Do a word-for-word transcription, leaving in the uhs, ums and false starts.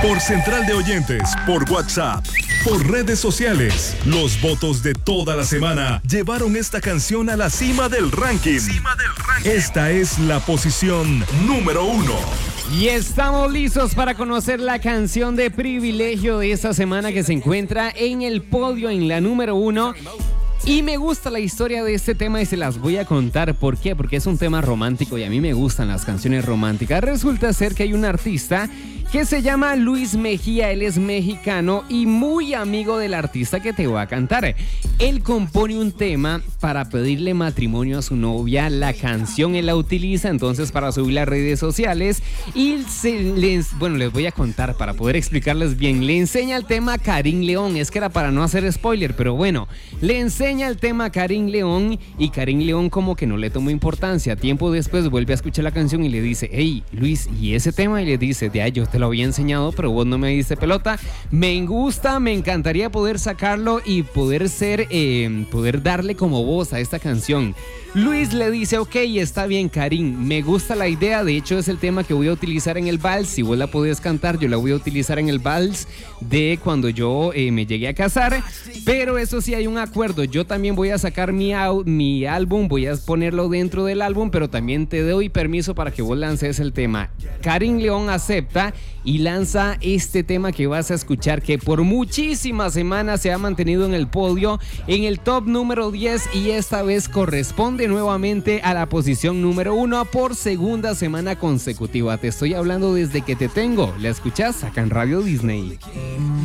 por central de oyentes, por WhatsApp, por redes sociales. Los votos de toda la semana llevaron esta canción a la cima del ranking. Cima del ranking. Esta es la posición número uno. Y estamos listos para conocer la canción de privilegio de esta semana que se encuentra en el podio en la número uno. Y me gusta la historia de este tema y se las voy a contar. ¿Por qué? Porque es un tema romántico y a mí me gustan las canciones románticas. Resulta ser que hay un artista que se llama Luis Mejía. Él es mexicano y muy amigo del artista que te voy a cantar. Él compone un tema para pedirle matrimonio a su novia. La canción él la utiliza entonces para subir a redes sociales y se les, bueno, les voy a contar para poder explicarles bien. Le enseña el tema a Karim León. Es que era para no hacer spoiler, pero bueno, le enseña el tema a Karim León y Karim León como que no le tomó importancia. Tiempo después vuelve a escuchar la canción y le dice: hey Luis, ¿y ese tema? Y le dice: de ahí yo te lo había enseñado, pero vos no me diste pelota. Me gusta, me encantaría poder sacarlo y poder ser, eh, poder darle como voz a esta canción. Luis le dice: ok, está bien Karim, me gusta la idea, de hecho es el tema que voy a utilizar en el vals, si vos la podés cantar, yo la voy a utilizar en el vals de cuando yo eh, me llegué a casar, pero eso sí hay un acuerdo, yo también voy a sacar mi, mi álbum, voy a ponerlo dentro del álbum, pero también te doy permiso para que vos lances el tema. Karim León acepta y lanza este tema que vas a escuchar, que por muchísimas semanas se ha mantenido en el podio, en el top número diez, y esta vez corresponde nuevamente a la posición número uno por segunda semana consecutiva. Te estoy hablando desde que te tengo. ¿La escuchas acá en Radio Disney?